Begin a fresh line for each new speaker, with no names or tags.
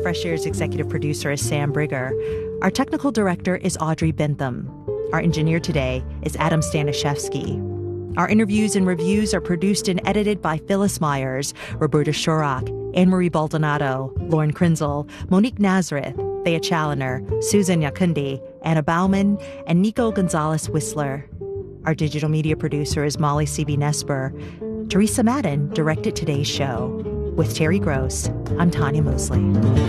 Fresh Air's executive producer is Sam Brigger. Our technical director is Audrey Bentham. Our engineer today is Adam Staniszewski. Our interviews and reviews are produced and edited by Phyllis Myers, Roberta Shurock, Anne-Marie Baldonado, Lauren Krinzel, Monique Nazareth, Thea Challoner, Susan Yakundi, Anna Bauman, and Nico Gonzalez-Whistler. Our digital media producer is Molly C.B. Nesper. Teresa Madden directed today's show. With Terry Gross, I'm Tanya Mosley.